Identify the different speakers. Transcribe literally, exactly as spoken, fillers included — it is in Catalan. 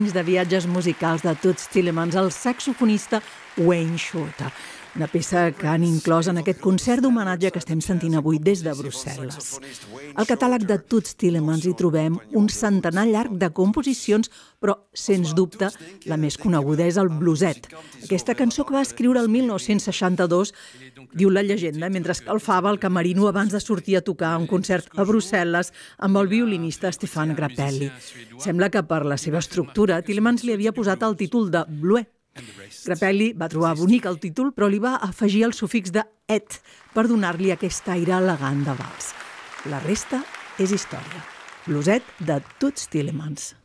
Speaker 1: de viatges musicals de Toots Thielemans, el saxofonista Wayne Shorter. Una peça que han inclòs en aquest concert d'homenatge que estem sentint avui des de Brussel·les. Al catàleg de Toots Thielemans hi trobem un centenar llarg de composicions, però, sens dubte, la més coneguda és el blueset. Aquesta cançó que va escriure el mil nou-cents seixanta-dos, diu la llegenda, mentre escalfava el camerino abans de sortir a tocar un concert a Brussel·les amb el violinista Stéphane Grappelli. Sembla que per la seva estructura, Thielemans li havia posat el títol de Bleuet. Grappelli va trobar bonic el títol, però li va afegir el sufix de «et» per donar-li aquest aire elegant de vals. La resta és història. Blueset de Toots Thielemans.